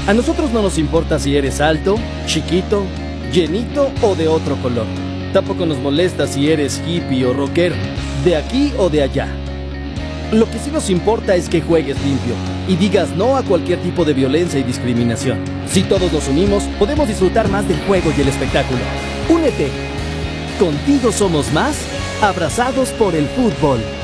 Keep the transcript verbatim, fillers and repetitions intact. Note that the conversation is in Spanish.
A nosotros no nos importa si eres alto, chiquito, llenito o de otro color. Tampoco nos molesta si eres hippie o rockero, de aquí o de allá. Lo que sí nos importa es que juegues limpio y digas no a cualquier tipo de violencia y discriminación. Si todos nos unimos, podemos disfrutar más del juego y el espectáculo. Únete. Contigo somos más, abrazados por el fútbol.